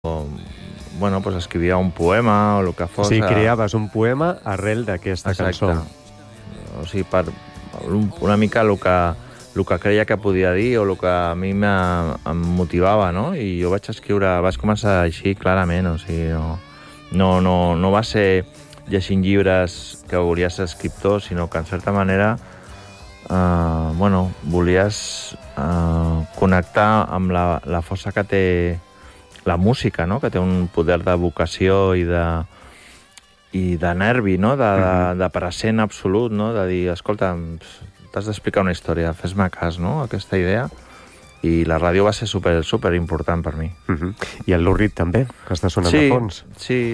bueno, pues escrivia un poema o el que fos. O sigui, creaves un poema arrel d'aquesta cançó. O sigui, per una mica el que creia que podia dir o el que a mi em motivava, no? I jo vaig començar així, clarament, o sigui, no va ser llegint llibres que volies ser escriptor, sinó que, en certa manera, volies connectar amb la força que té la música, no? Que té un poder de vocació i de nervi, no? De present absolut, no? De dir, escolta, t'has d'explicar una història, fes-me cas, no? Aquesta idea. I la ràdio va ser super important per mi. I el Lou Reed també, que està sonant de fons. Sí,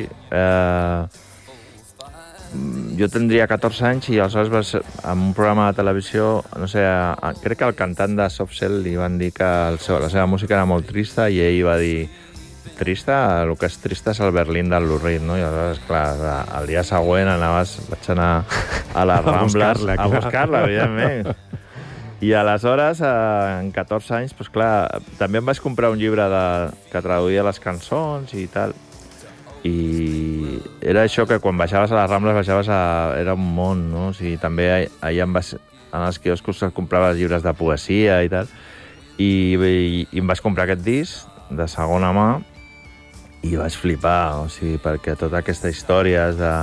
jo tindria 14 anys i aleshores en un programa de televisió, no sé, crec que al cantant de Soft Cell li van dir que la seva música era molt trista i ell va dir, trista? El que és trista és el Berlín del Lou Reed, no? I aleshores, clar, el dia següent vaig anar a les Rambles a buscar-la, evidentment. I aleshores, en 14 anys, doncs clar, també em vaig comprar un llibre que traduïa les cançons i tal. I era això que quan baixaves a les Rambles era un món, no? O sigui, també allà en els quioscos compraves llibres de poesia i tal. I em vaig comprar aquest disc de segona mà i vaig flipar, o sigui, perquè tota aquesta història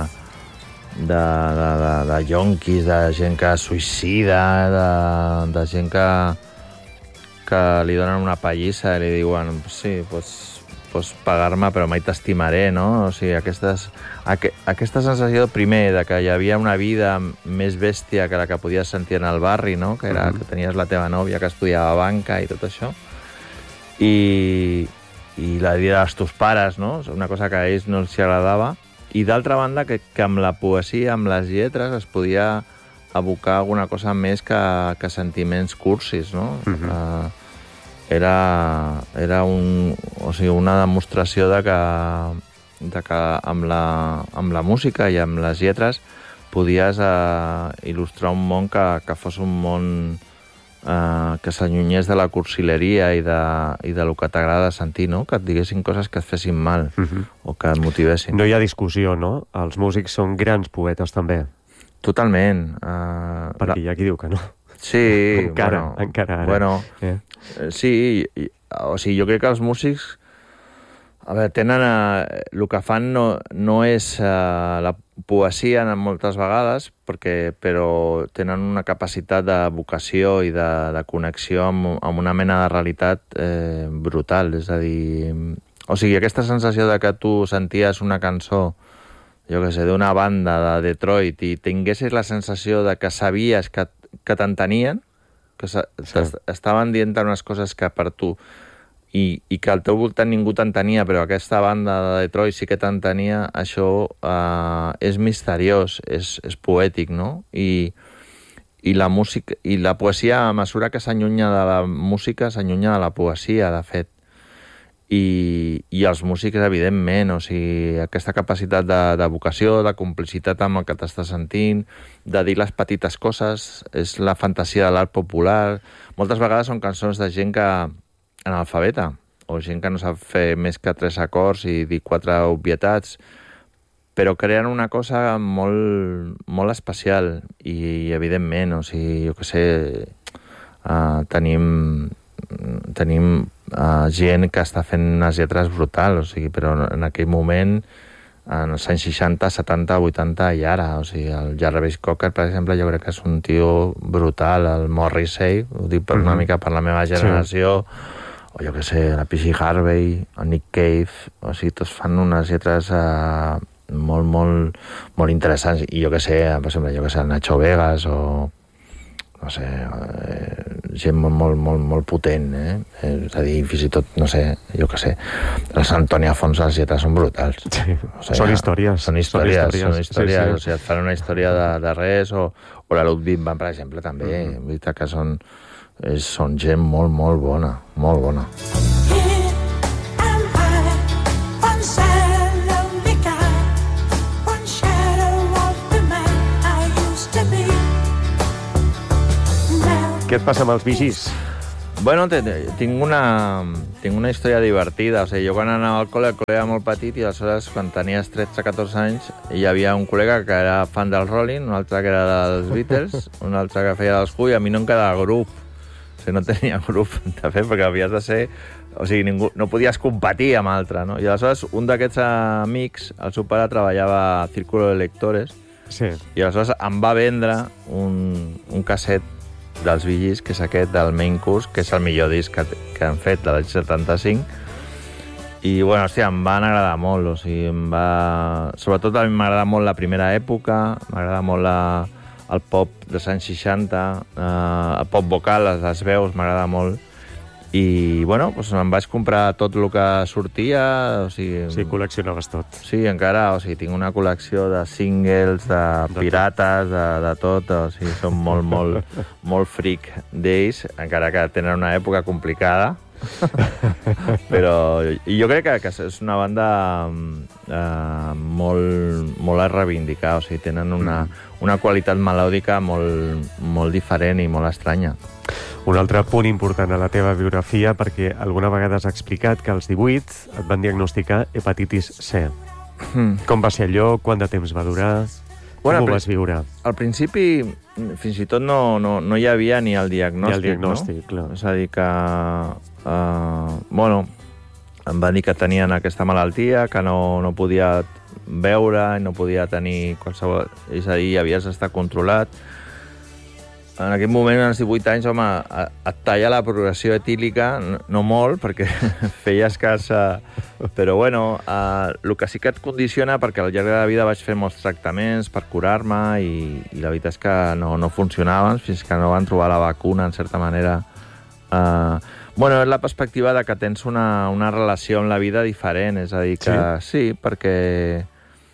de yonquis, de gent que suïcida, de gent que li donen una pallissa i li diuen, sí, pots pagar-me però mai t'estimaré, no? O sigui, aquesta sensació, primer, de que hi havia una vida més bèstia que la que podies sentir en el barri, no? Que era que tenies la teva nòvia que estudiava banca i tot això. I la vida dels teus pares, no? Una cosa que a ells no els agradava. I d'altra banda, que amb la poesia, amb les lletres, es podia evocar alguna cosa més que sentiments cursis, no? Era una demostració de que amb la música i amb les lletres podies il·lustrar un món que fos un món que s'allunyés de la cursileria i de lo que t'agrada sentir, no? Que et diguessin coses que et fessin mal o que et motivessin. No hi ha discussió, no? Els músics són grans poetes, també. Totalment. Perquè hi ha qui diu que no. Sí. Encara ara. Bueno, sí, o sigui, jo crec que els músics tenen... El que fan no és la poesia moltes vegades, però tenen una capacitat de vocació i de connexió amb una mena de realitat brutal. És a dir... O sigui, aquesta sensació de que tu senties una cançó, jo què sé, d'una banda de Detroit i tinguessis la sensació de que sabies que t'entenien, que estaven dient unes coses que per tu i que al teu voltant ningú t'entenia, però aquesta banda de Detroit sí que t'entenia, això és misteriós, és poètic, no? I la música i la poesia, a mesura que s'allunya de la música, s'allunya de la poesia, de fet. I els músics, evidentment, o sigui, aquesta capacitat de vocació, de complicitat amb el que t'estàs sentint, de dir les petites coses, és la fantasia de l'art popular. Moltes vegades són cançons de gent analfabeta, o gent que no sap fer més que 3 acords i dir 4 obvietats, però creen una cosa molt, molt especial i evidentment, o sigui, jo què sé, tenim gent que està fent unes lletres brutals, o sigui, però en aquell moment, en els anys 60, 70, 80 i ara, o sigui, el Jarvis Cocker, per exemple, jo crec que és un tio brutal, el Morrissey, ho dic una mica per la meva generació, o jo què sé, la P.G. Harvey, el Nick Cave, o sigui, tots fan unes lletres molt, molt, molt interessants, i jo què sé, per exemple, el Nacho Vegas, o no sé, gent molt, molt, molt potent, és a dir, fins i tot, no sé, jo què sé, les Antònia Fons, les lletres són brutals. Sí. O sigui, són històries. Són històries. Sí. O sigui, et fan una història de res, o la Ludwig van, per exemple, també, veritat que són gent molt, molt bona, molt bona. Què et passa amb els Bee Gees? Bueno, tinc una història divertida. O sigui, jo quan anava al col·le era molt petit i aleshores, quan tenies 13-14 anys, hi havia un col·lega que era fan del Rolling, un altre que era dels Beatles, un altre que feia dels Who, i a mi no em quedava grup. O sigui, no tenia grup de fer, perquè havies de ser... O sigui, no podies competir amb altre, no? I aleshores, un d'aquests amics, el seu pare treballava a Círculo de Lectores, Sí. i aleshores em va vendre un casset dels Bee Gees, que és aquest del Main Course, que és el millor disc que han fet de l'any 75. I, bueno, hòstia, em van agradar molt. O sigui, sobretot a mi m'agrada molt la primera època, m'agrada molt el pop dels anys 60, el pop vocal, les veus, m'agrada molt. I, bueno, doncs em vaig comprar tot el que sortia, o sigui... Sí, col·leccionaves tot. Sí, encara, o sigui, tinc una col·lecció de singles, de pirates, de tot, o sigui, som molt freak d'ells, encara que tenen una època complicada. Però jo crec que és una banda molt a reivindicar, o sigui, tenen una qualitat melòdica molt diferent i molt estranya. Un altre punt important a la teva biografia, perquè alguna vegada has explicat que als 18 et van diagnosticar hepatitis C. Com va ser allò? Quant de temps va durar? Com ho vas viure? Al principi, fins i tot no hi havia ni el diagnòstic, Ni el diagnòstic, no? clar. És a dir que... em van dir que tenien aquesta malaltia, que no podia veure, no podia tenir qualsevol... És a dir, havies d'estar controlat. En aquest moment, als 18 anys, home, et talla la progressió etílica, no molt, perquè feia escassa... Però, bueno, el que sí que et condiciona, perquè al llarg de la vida vaig fer molts tractaments per curar-me i la veritat és que no funcionaven fins que no van trobar la vacuna, en certa manera. Bueno, és la perspectiva de que tens una relació amb la vida diferent, és a dir, que sí perquè...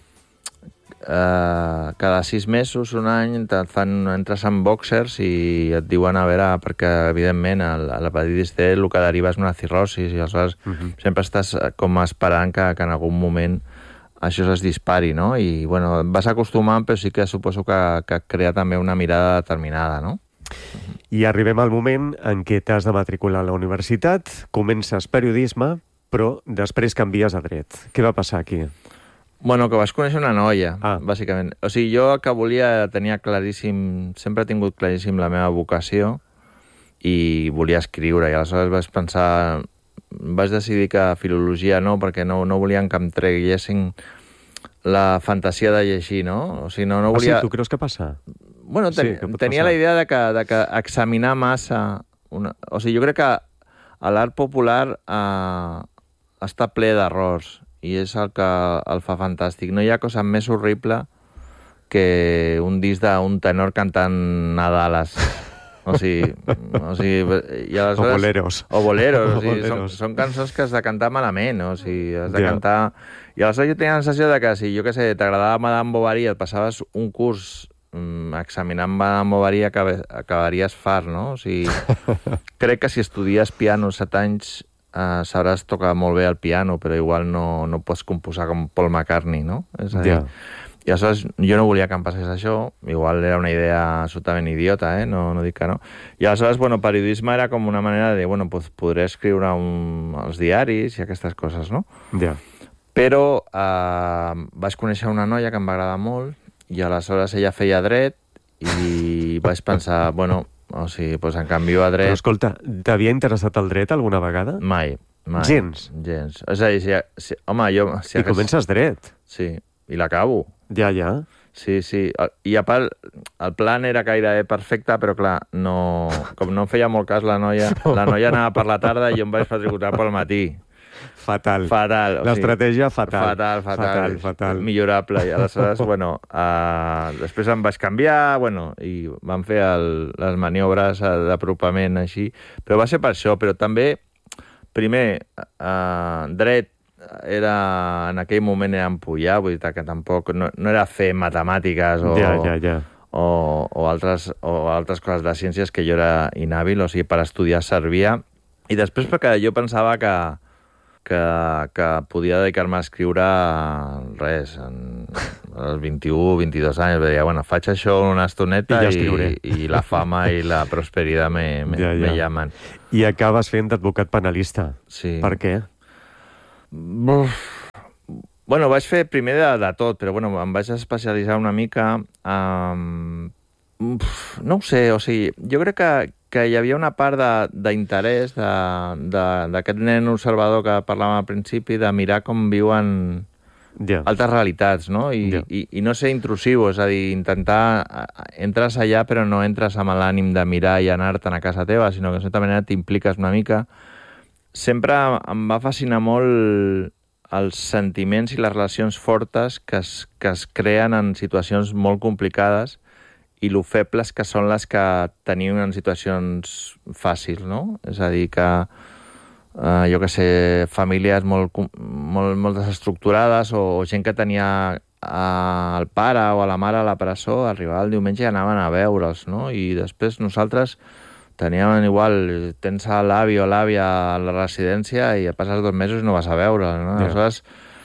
cada 6 mesos, un any, entres en boxers i et diuen a veure, perquè evidentment l'hepatitis C el que deriva és una cirrosis i aleshores sempre estàs com esperant que en algun moment això es dispari, no? I bueno, et vas acostumant, però sí que suposo que crea també una mirada determinada, no? I arribem al moment en què t'has de matricular a la universitat, comences periodisme, però després canvies a dret. Què va passar aquí? Bueno, que vas conèixer una noia, bàsicament. O sigui, jo que tenia claríssim, sempre he tingut claríssim la meva vocació i volia escriure, i aleshores vaig decidir que filologia no, perquè no volien que em treguessin la fantasia de llegir, no? O sigui, no volia... Sí, tu creus que passa? Bueno, tenia la idea de que examinar massa... O sigui, jo crec que l'art popular està ple d'errors, i és el que el fa fantàstic. No hi ha cosa més horrible que un disc d'un tenor cantant Nadales. O sigui, i aleshores... O boleros. O boleros. O sigui, són cançons que has de cantar malament. O sigui, has de cantar... I aleshores jo tenia la sensació de que si, jo què sé, t'agradava Madame Bovary, et passaves un curs examinant Madame Bovary, acabaries fart, no? O sigui, crec que si estudies piano 7 anys sabràs tocar molt bé el piano, però igual no pots composar com Paul McCartney, no? És a dir, i aleshores jo no volia que em passés això, igual era una idea absolutament idiota, no dic que no. I aleshores, bueno, periodisme era com una manera de dir, bueno, pues podré escriure als diaris i aquestes coses, no? Però vaig conèixer una noia que em va agradar molt i aleshores ella feia dret i vaig pensar, bueno... O sigui, doncs en canvio a dret... Però escolta, t'havia interessat el dret alguna vegada? Mai. Gens? Gens. És a dir, home, jo... I comences dret? Sí, i l'acabo. Ja. Sí. I a part, el plan era gairebé perfecte, però clar, com no em feia molt cas la noia anava per la tarda i jo em vaig matricular pel matí. Fatal. L'estratègia fatal. Fatal. Millorable. I aleshores, bueno, després em vaig canviar, bueno, i vam fer les maniobres d'apropament així. Però va ser per això. Però també, primer, dret era, en aquell moment era empollar, vull dir que tampoc no era fer matemàtiques o altres coses de ciències que jo era inhàbil, o sigui, per estudiar servia. I després perquè jo pensava que podia dedicar-me a escriure res, als 21, 22 anys, deia, bueno, faig això una estoneta i la fama i la prosperitat me llaman. I acabes fent d'advocat penalista. Sí. Per què? Bueno, vaig fer primer de tot, però bueno, em vaig especialitzar una mica. No ho sé, o sigui, jo crec que hi havia una part d'interès d'aquest nen observador que parlàvem al principi, de mirar com viuen altres realitats, no? I no ser intrusiu, és a dir, intentar... Entres allà, però no entres amb l'ànim de mirar i anar-te'n a casa teva, sinó que de certa manera t'impliques una mica. Sempre em va fascinar molt els sentiments i les relacions fortes que es creen en situacions molt complicades i lo febles que són les que tenim en situacions fàcils, no? És a dir, que, jo què sé, famílies molt desestructurades o gent que tenia el pare o la mare a la presó, arribava el diumenge i anaven a veure'ls, no? I després nosaltres teníem igual, tens l'avi o l'àvia a la residència i passes 2 mesos i no vas a veure'l, no? Aleshores,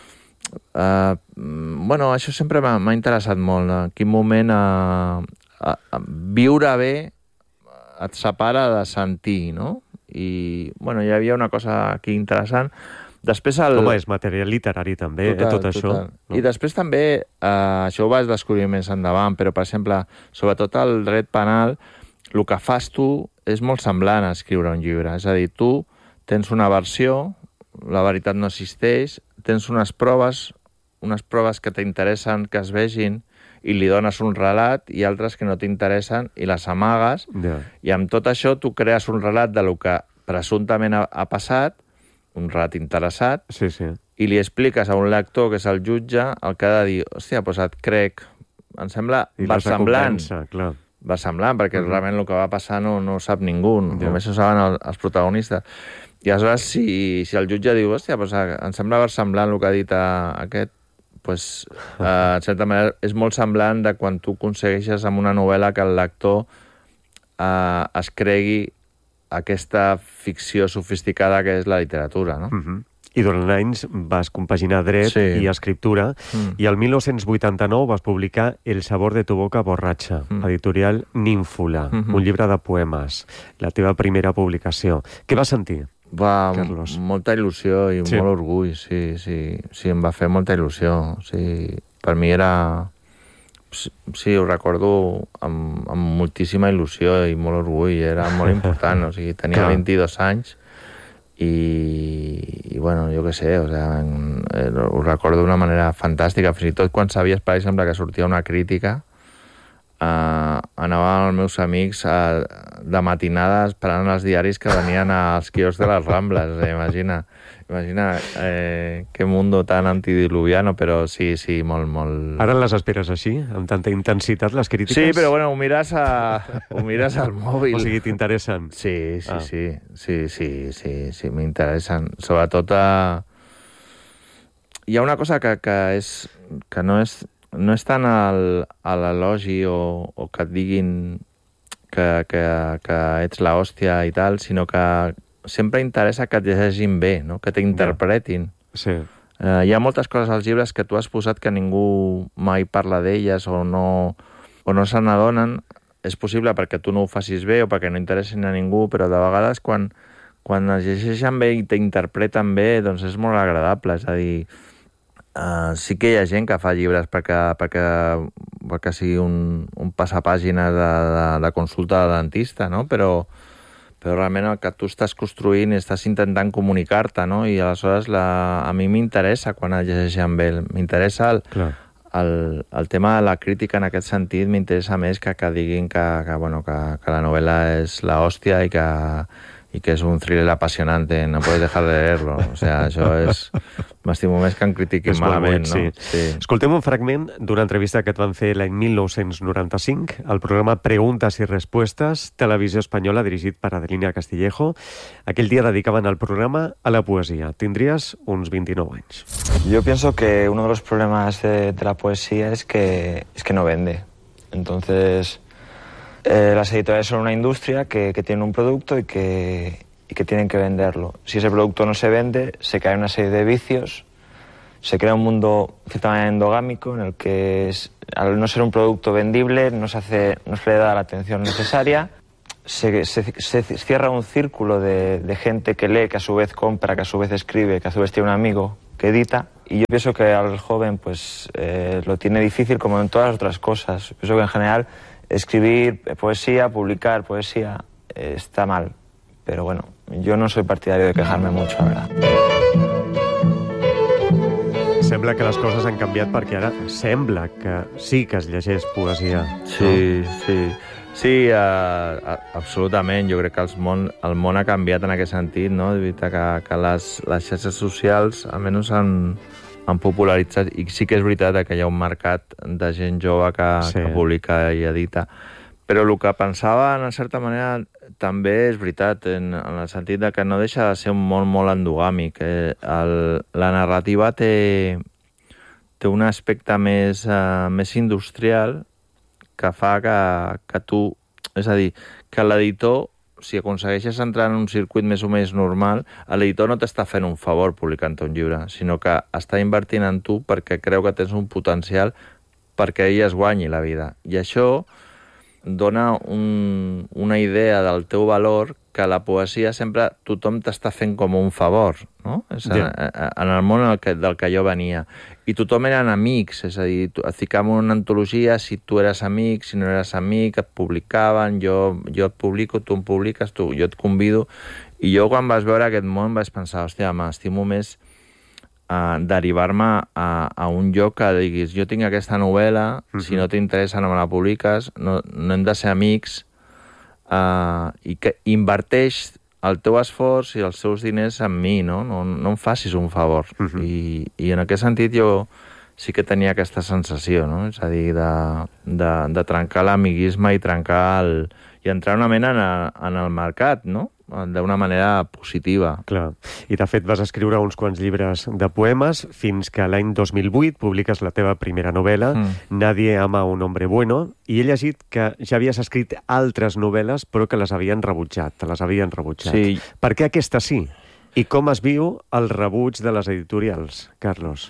bueno, això sempre m'ha interessat molt. En quin moment viure bé et separa de sentir, no? I, bueno, hi havia una cosa aquí interessant. Després com és material literari també, tot això. No? I després també, això ho vas descobrir més endavant, però, per exemple, sobretot el dret penal, el que fas tu és molt semblant a escriure un llibre. És a dir, tu tens una versió, la veritat no existeix, tens unes proves que t'interessen, que es vegin, i li dones un relat, i altres que no t'interessen i les amagues, i amb tot això tu crees un relat de lo que presumptament ha passat, un relat interessat, i li expliques a un lector, que és el jutge, el que ha de dir, hòstia, doncs et crec, em sembla versemblant. Versemblant, perquè realment el que va passar no ho sap ningú, només ho saben els protagonistes. I aleshores, si el jutge diu, hòstia, doncs em sembla versemblant el que ha dit aquest, doncs, en certa manera, és molt semblant de quan tu aconsegueixes amb una novel·la que el lector es cregui aquesta ficció sofisticada que és la literatura, no? I durant anys vas compaginar dret i escriptura, i el 1989 vas publicar El sabor de tu boca borratxa, editorial Ninfula, un llibre de poemes, la teva primera publicació. Què vas sentir? Carlos? Molta il·lusió i molt orgull, sí, em va fer molta il·lusió. Per mi era... Sí, ho recordo amb moltíssima il·lusió i molt orgull, era molt important, o sigui, tenia 22 anys i bueno, jo què sé, o sigui, ho recordo d'una manera fantàstica, fins i tot quan sabies, per exemple, que sortia una crítica, anava amb els meus amics de matinada esperant els diaris que venien als quioscs de les Rambles. Imagina que mundo tan antidiluviano, però sí, molt... Ara les esperes així, amb tanta intensitat, les crítiques? Sí, però bueno, ho mires al mòbil. O sigui, t'interessen? Sí, m'interessen. Sobretot hi ha una cosa que no és tant a l'elogi o que et diguin que ets l'hòstia i tal, sinó que sempre interessa que et llegeixin bé, no? Que t'interpretin. Hi ha moltes coses als llibres que tu has posat que ningú mai parla d'elles o no se n'adonen. És possible perquè tu no ho facis bé o perquè no interessin a ningú, però de vegades quan es llegeixen bé i t'interpreten bé, doncs és molt agradable. És a dir, sí que hi ha gent que fa llibres perquè sigui un passapàgines de consulta de dentista, no? Però realment el que tu estàs construint i estàs intentant comunicar-te, no? I aleshores a mi m'interessa quan es llegeixen bé. M'interessa el tema de la crítica en aquest sentit, m'interessa més que diguin que la novel·la és la hòstia i que és un thriller apassionante, no puedes dejar de leerlo. O sea, això és... M'estimo més que em critiquin malament, no? Sí. Escoltem un fragment d'una entrevista que et van fer l'any 1995 al programa Preguntas y Respuestas, televisió espanyola, dirigit per Adelina Castillejo. Aquell dia dedicaven el programa a la poesia. Tindries uns 29 anys. Yo pienso que uno de los problemas de la poesía es que no vende. Entonces, las editoriales son una industria que tiene un producto y que tienen que venderlo. Si ese producto no se vende, se cae una serie de vicios, Se crea un mundo de cierta manera endogámico en el que, al no ser un producto vendible, no se le da la atención necesaria. Se cierra un círculo de gente que lee, que a su vez compra, que a su vez escribe, que a su vez tiene un amigo que edita. Y yo pienso que al joven pues lo tiene difícil como en todas las otras cosas. Pienso que en general escribir poesía, publicar poesía está mal. Pero bueno, yo no soy partidario de quejarme mucho, la verdad. Sembla que les coses han canviat perquè ara sembla que sí que es llegeix poesia. Sí, no? Sí. Sí, absolutament. Jo crec que el món ha canviat en aquest sentit, no? De veritat que les xarxes socials almenys han popularitzat, i sí que és veritat que hi ha un mercat de gent jove que publica i edita. Però el que pensava, en certa manera, també és veritat, en el sentit de que no deixa de ser un món molt endogàmic. La narrativa té un aspecte més industrial que fa que tu... És a dir, que l'editor, si aconsegueixes entrar en un circuit més o menys normal, l'editor no t'està fent un favor publicant un llibre, sinó que està invertint en tu perquè creu que tens un potencial perquè ell es guanyi la vida. I això dona una idea del teu valor que la poesia sempre tothom t'està fent com un favor, no? En el món del que jo venia. I tothom eren amics, és a dir, et ficaven en una antologia, si tu eres amic, si no eres amic, et publicaven, jo et publico, tu em publiques, jo et convido. I jo quan vas veure aquest món vaig pensar, hòstia, m'estimo més derivar-me a un lloc que diguis, jo tinc aquesta novel·la, si no t'interessa no me la publiques, no hem de ser amics, i que inverteix el teu esforç i els seus diners en mi, no em facis un favor. I en aquest sentit jo sí que tenia aquesta sensació, no? És a dir, de trencar l'amiguisme i i entrar una mena en el mercat, no? D'una manera positiva. Clar. I, de fet, vas escriure uns quants llibres de poemes fins que l'any 2008 publiques la teva primera novel·la, Nadie ama a un hombre bueno, i he llegit que ja havies escrit altres novel·les però que les havien rebutjat, te les havien rebutjat. Sí. Per què aquesta sí? I com es viu el rebuig de les editorials, Carlos?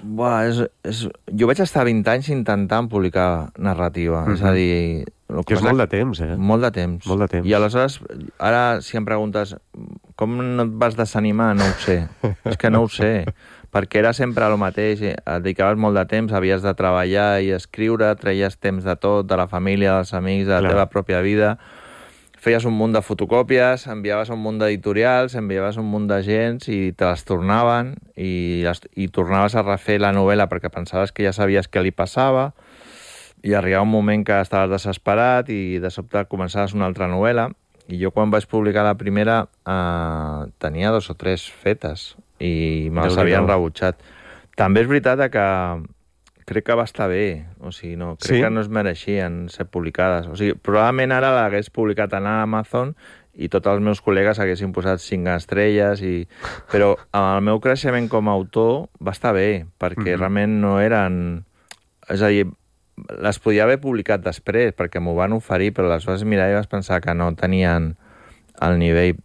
Jo vaig estar 20 anys intentant publicar narrativa, és a dir... Que és molt de temps, eh? Molt de temps. Molt de temps. I aleshores, ara, si em preguntes com no et vas desanimar, no ho sé. És que no ho sé. Perquè era sempre el mateix. Et dedicaves molt de temps, havies de treballar i escriure, treies temps de tot, de la família, dels amics, de la teva pròpia vida. Feies un munt de fotocòpies, enviaves un munt d'editorials, enviaves un munt de gens i te les tornaven i tornaves a refer la novel·la perquè pensaves que ja sabies què li passava. I arribava un moment que estaves desesperat i de sobte començaves una altra novel·la. I jo quan vaig publicar la primera tenia 2 o 3 fetes i me les havien rebutjat. També és veritat que crec que va estar bé. O sigui, crec que no es mereixien ser publicades. O sigui, probablement ara l'hagués publicat en Amazon i tots els meus col·legues haguessin posat 5 estrelles. Però el meu creixement com a autor va estar bé, perquè realment no eren... És a dir, les podia haver publicat després, perquè m'ho van oferir, però les vas mirar i vas pensar que no tenien el nivell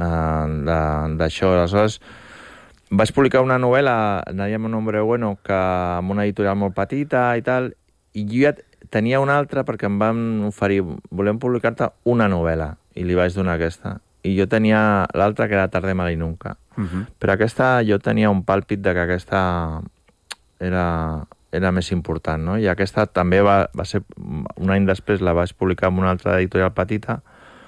d'això. Aleshores, vaig publicar una novel·la, Nadie ama un hombre bueno, que amb una editorial molt petita i tal, i jo ja tenia una altra perquè em van oferir, volem publicar-te una novel·la, i li vaig donar aquesta. I jo tenia l'altra, que era Tarde, mal y nunca. Però aquesta, jo tenia un pàlpit de que aquesta era més important, no? I aquesta també va ser... Un any després la vaig publicar en una altra editorial petita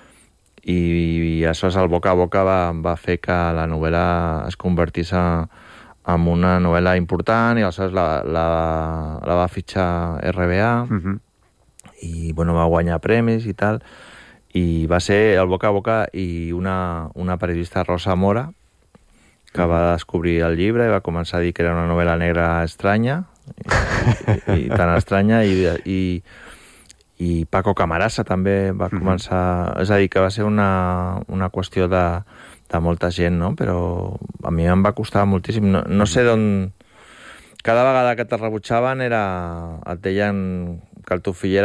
i això, el boca a boca va fer que la novel·la es convertís en una novel·la important i aleshores la va fitxar RBA i va guanyar premis i tal. I va ser el boca a boca i una periodista, Rosa Mora, que va descobrir el llibre i va començar a dir que era una novel·la negra estranya, i tan estranya, i Paco Camarasa també va començar... És a dir, que va ser una qüestió de molta gent, no? Però a mi em va costar moltíssim. No sé d'on... Cada vegada que te rebutjaven et deien que el teu fill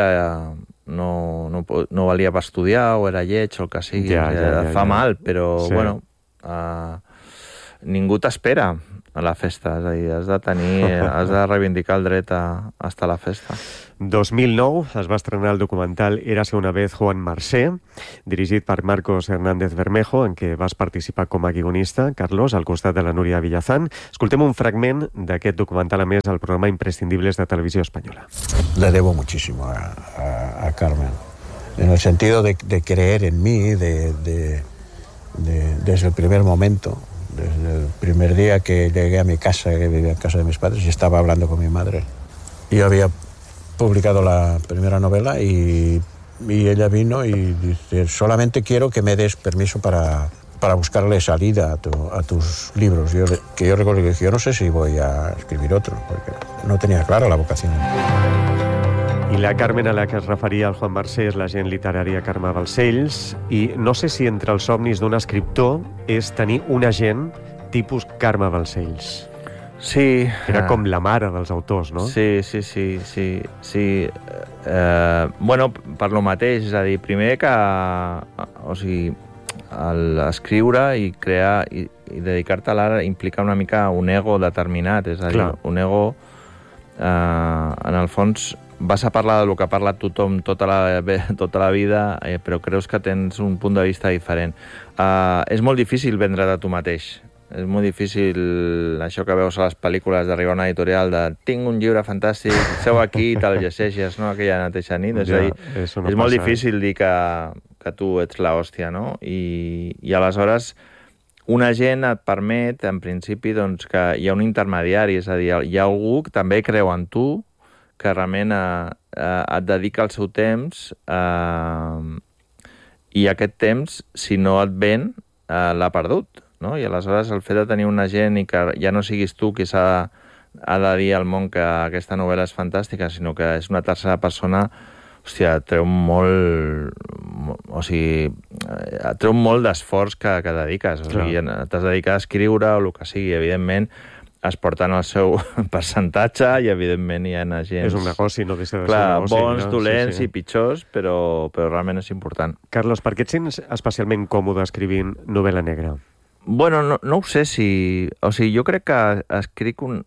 no valia per estudiar o era lleig o el que sigui. Fa mal, però bueno... Ningú t'espera. a la festa, és a dir, has de reivindicar el dret a estar a la festa. 2009 es va estrenar el documental Érase una vez Juan Marsé, dirigit per Marcos Hernández Bermejo, en què vas participar com a guionista, Carlos, al costat de la Núria Villazán. Escoltem un fragment d'aquest documental, a més, al programa Imprescindibles de Televisió Espanyola. Le debo muchísimo a Carmen, en el sentido de creer en mí desde el primer momento. Desde el primer día que llegué a mi casa, que vivía en casa de mis padres, y estaba hablando con mi madre. Yo había publicado la primera novela y ella vino y dice, solamente quiero que me des permiso para buscarle salida a tus libros. Yo recuerdo que dije, yo no sé si voy a escribir otro, porque no tenía clara la vocación. I la Carmen a la que es referia el Juan Marsé és l'agent literària Carme Balcells, i no sé si entre els somnis d'un escriptor és tenir un agent tipus Carme Balcells. Sí. Era com la mare dels autors, no? Sí. Bueno, per lo mateix, és a dir, primer que... O sigui, l'escriure i crear i dedicar-te a l'art implica una mica un ego determinat, és a dir, un ego... en el fons vas a parlar del que ha parlat tothom tota la vida, però creus que tens un punt de vista diferent. És molt difícil vendre't a tu mateix. És molt difícil això que veus a les pel·lícules d'arribar a una editorial de tinc un llibre fantàstic, seu aquí i te'l llegeixes, no? Aquella mateixa nit. És a dir, és molt difícil dir que tu ets l'hòstia, no? I aleshores un agent et permet, en principi, doncs, que hi ha un intermediari, és a dir, hi ha algú que també creu en tu, que realment et dedica el seu temps i aquest temps, si no et ven, l'ha perdut, no? I aleshores el fet de tenir un agent i que ja no siguis tu qui ha de dir al món que aquesta novel·la és fantàstica, sinó que és una tercera persona, hòstia, treu molt... O sigui, treu molt d'esforç que dediques. O sigui, t'has de dedicar a escriure o el que sigui, evidentment, es porten el seu percentatge i, evidentment, hi ha agents... És un negoci, no deixa de ser un negoci. Bons, dolents i pitjors, però realment és important. Un per què et sents especialment còmode escrivint novel·la negra? Bueno, no ho sé si... O sigui, jo crec que escric un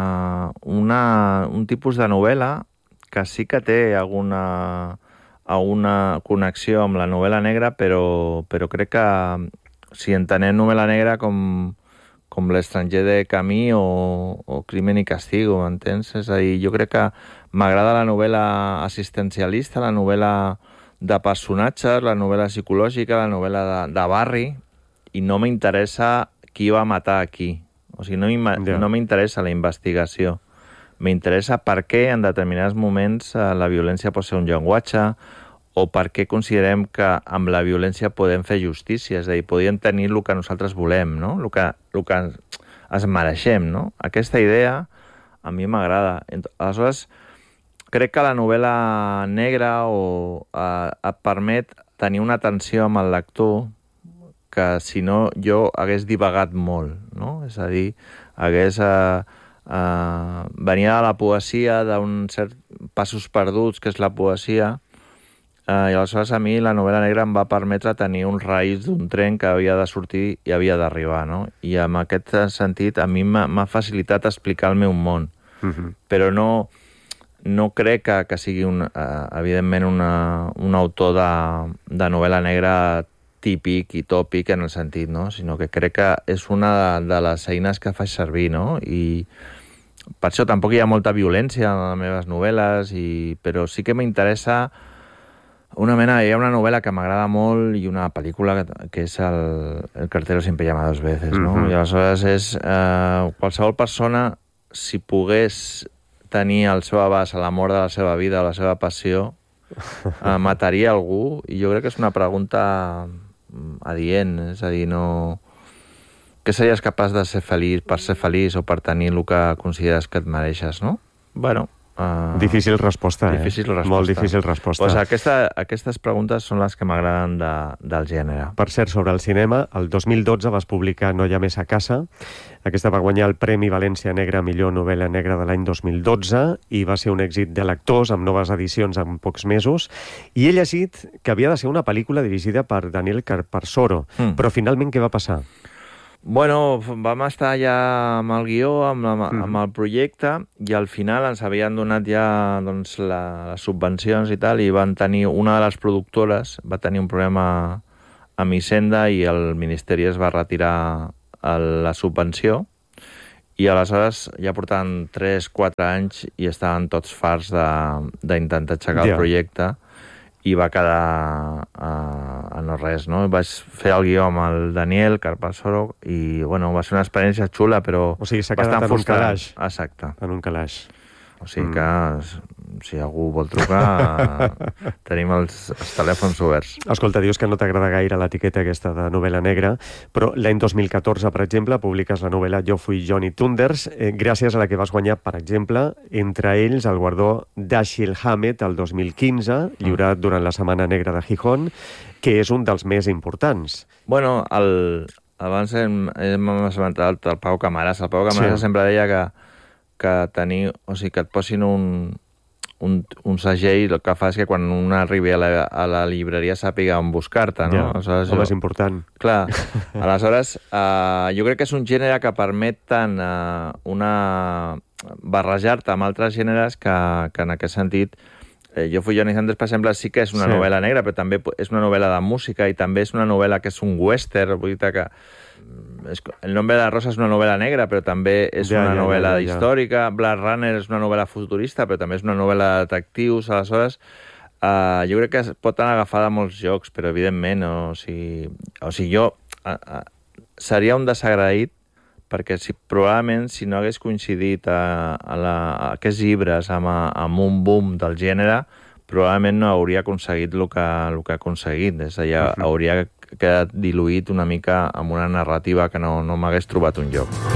tipus de novel·la que sí que té alguna connexió amb la novel·la negra, però crec que si entenem novel·la negra com l'estranger de Camus o Crimen y Castigo, m'entens? És a dir, jo crec que m'agrada la novel·la assistencialista, la novel·la de personatges, la novel·la psicològica, la novel·la de barri, i no m'interessa qui va matar a qui. O sigui, no m'interessa la investigació. M'interessa per què en determinats moments la violència pot ser un llenguatge o per què considerem que amb la violència podem fer justícia, és a dir, podríem tenir el que nosaltres volem, no? El que es mereixem, no? Aquesta idea a mi m'agrada. Aleshores, crec que la novel·la negra et permet tenir una atenció amb el lector que, si no, jo hagués divagat molt, no? És a dir, hagués... venia de la poesia, d'un cert passos perduts, que és la poesia, i aleshores a mi la novel·la negra em va permetre tenir uns raïls d'un tren que havia de sortir i havia d'arribar, no? I en aquest sentit a mi m'ha facilitat explicar el meu món. Però no crec que sigui, evidentment, un autor de novel·la negra típic i tòpic en el sentit, no? Sinó que crec que és una de les eines que faig servir, no? I per això tampoc hi ha molta violència en les meves novel·les, però sí que m'interessa hi ha una novel·la que m'agrada molt i una pel·lícula que és El cartero siempre llama dos veces, no? I aleshores és qualsevol persona, si pogués tenir al seu abast l'amor de la seva vida o la seva passió, mataria algú, i jo crec que és una pregunta adient, és a dir, no... Què series capaç de ser feliç per ser feliç o per tenir el que consideres que et mereixes, no? Bueno... Difícil resposta, Difícil resposta. Molt difícil resposta. Pues aquestes preguntes són les que m'agraden del gènere. Per cert, sobre el cinema, el 2012 vas publicar No hi ha més a casa. Aquesta va guanyar el Premi València Negra millor novel·la negra de l'any 2012 i va ser un èxit de lectors amb noves edicions en pocs mesos. I he llegit que havia de ser una pel·lícula dirigida per Daniel Carparsoro, però finalment què va passar? Bueno, vam estar ja amb el guió, amb el projecte, i al final ens havien donat ja doncs, les subvencions i tal, i van tenir, una de les productores va tenir un problema amb Hisenda i el Ministeri es va retirar la subvenció, i aleshores ja portaven 3-4 anys i estaven tots farts d'intentar aixecar el projecte, i va quedar a no res, no? Vaig fer el guió amb el Daniel Carpasoro i, bueno, va ser una experiència xula, però o sigui, s'ha quedat en un calaix. Exacte. En un calaix. O sigui que, si algú vol trucar, tenim els telèfons oberts. Escolta, dius que no t'agrada gaire l'etiqueta aquesta de novel·la negra, però l'any 2014, per exemple, publiques la novel·la Jo fui Johnny Thunders, gràcies a la que vas guanyar, per exemple, entre ells el guardó Dashiell Hammett el 2015, lliurat durant la Setmana Negra de Gijón, que és un dels més importants. Bueno, abans hem esmentat el Pau Camarasa. El Pau Camarasa sempre deia que tenir, o sigui, que et posin un segell, el que fa és que quan un arribi a la llibreria sàpiga on buscar-te, no? Ja, és important. Clar, aleshores, jo crec que és un gènere que permet tant barrejar-te amb altres gèneres que en aquest sentit Jo fui Johnny Thunders, per exemple, sí que és una novel·la negra, però també és una novel·la de música i també és una novel·la que és un western, vull dir que El nombre de la rosa és una novel·la negra, però també és una novel·la històrica. Blade Runner és una novel·la futurista, però també és una novel·la de detectius. Aleshores, jo crec que es pot anar agafada a molts jocs, però evidentment, o sigui jo seria un desagraït perquè probablement si no hagués coincidit aquests llibres amb un boom del gènere, probablement no hauria aconseguit el que ha aconseguit. És a dir, hauria quedat diluït una mica amb una narrativa que no m'hagués trobat un lloc.